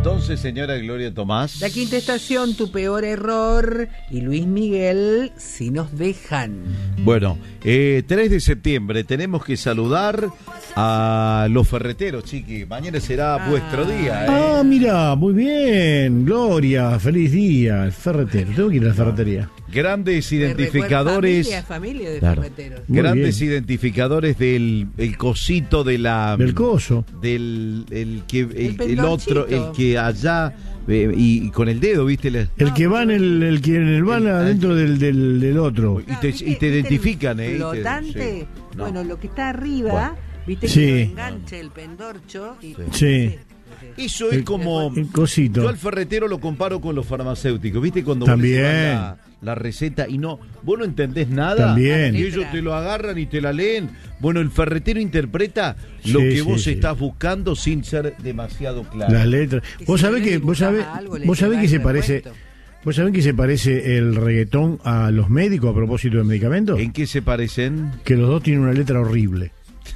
entonces, señora Gloria Tomás. La quinta estación, Tu peor error, y Luis Miguel, Si nos dejan. Bueno, 3 de septiembre tenemos que saludar a los ferreteros, chiqui. Mañana será vuestro día, Ah, mira, muy bien, Gloria, feliz día, el ferretero. Tengo que ir a la ferretería. Grandes identificadores. Familia de Claro. ferreteros. Muy Grandes bien. identificadores del el cosito de la Del coso. del el pendorchito. otro, el que allá y con el dedo, ¿viste? El que va en el que en el van adentro del otro. Y te identifican, el ¿eh? flotante, Sí. No. bueno, lo que está arriba, Bueno. viste Sí. que lo engancha el pendorcho y Sí. Eso es como El cosito. yo al ferretero lo comparo con los farmacéuticos, ¿viste? Cuando También. vos le llevas la receta y vos no entendés nada. También. Y ellos te lo agarran y te la leen. Bueno, el ferretero interpreta lo Sí, que sí, vos sí. estás buscando sin ser demasiado claro. Las letras. Y Vos si sabés no le que vos sabés, dibujás algo, le vos sabés llevás que se el parece. repuesto. ¿Vos sabés que se parece el reggaetón a los médicos a propósito de medicamentos? ¿En qué se parecen? Que los dos tienen una letra horrible.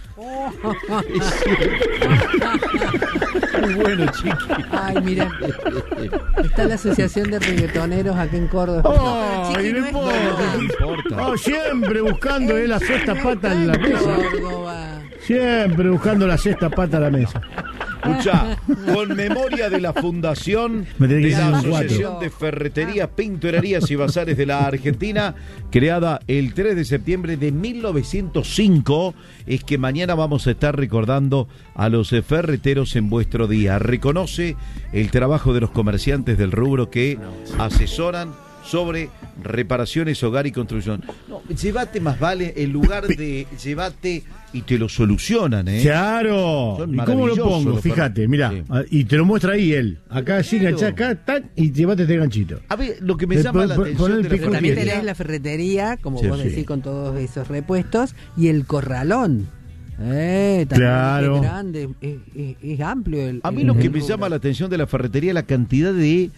Muy bueno, chiqui. Ay, mira, está la asociación de reggaetoneros acá en Córdoba. ¡Ay, Chiqui, no es importa! No importa. Oh, siempre buscando la sexta pata en la mesa. Córdoba. Siempre buscando la sexta pata a la mesa. Escuchá, con memoria de la fundación Me tenés que de la decir un Asociación cuatro. de Ferreterías, Pinturerías y Bazares de la Argentina, creada el 3 de septiembre de 1905, es que mañana vamos a estar recordando a los ferreteros en vuestro día. Reconoce el trabajo de los comerciantes del rubro que asesoran sobre reparaciones, hogar y construcción. No, llévate más vale, en lugar de llévate y te lo solucionan, ¿eh? Claro. Son ¿Y cómo lo maravillosos pongo? los Fíjate, mirá. Sí. Y te lo muestra ahí él. Acá así, enganchá acá, tac, y llevate este ganchito. A ver, lo que me Te llama la pon el atención de la pico Pero también Ferretería. tenés la ferretería, como Sí, vos sí. decís, con todos esos repuestos, y el corralón. También Claro. es grande, es amplio. A mí lo que me rubro. llama la atención de la ferretería es la cantidad de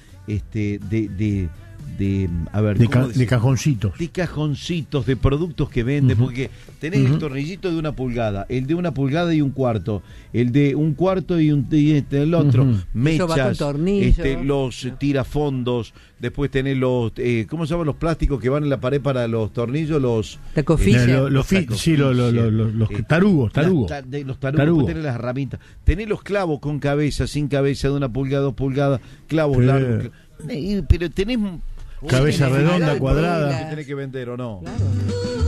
a ver, ¿cómo De decir? cajoncitos. De cajoncitos, de productos que venden, porque tenés el tornillito de 1 pulgada, el de 1 pulgada y 1/4, el de 1/4 y el otro, Ujú. Eso va con mechas, tornillo. los tirafondos, después tenés los, ¿cómo se llaman los plásticos que van en la pared para los tornillos? Los Taco Fisher. Sí, los tarugos. los tarugos, Tarugos. tenés las herramientas, tenés los clavos con cabeza, sin cabeza, de 1 pulgada, 2 pulgadas, clavos Sí. largos, pero tenés Cabeza una redonda, infinidad de cuadrada. productos que tenés que vender o no. Claro.